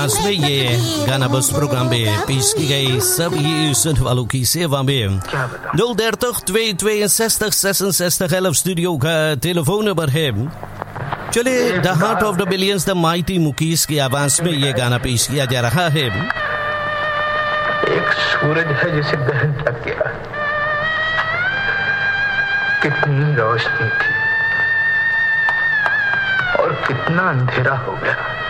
में ये गाना बस प्रोग्राम में पेश की गई सभी सुनने वालों की सेवा में 030 262 66 11 स्टूडियो का टेलीफोन नंबर है। चलिए, the heart of the billions the mighty Mukesh की आवाज में ये गाना पेश किया जा रहा है। एक सूरज है जिसे दहन तक गया, कितनी रोशनी थी और कितना अंधेरा हो गया।